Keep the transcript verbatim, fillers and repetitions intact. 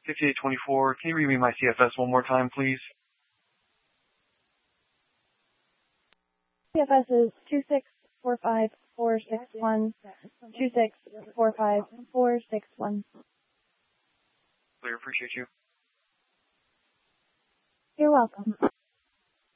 fifty-eight twenty-four. Can you read me my C F S one more time, please? C F S is two six four five four six one, two six four five four six one. Clear, appreciate you. You're welcome.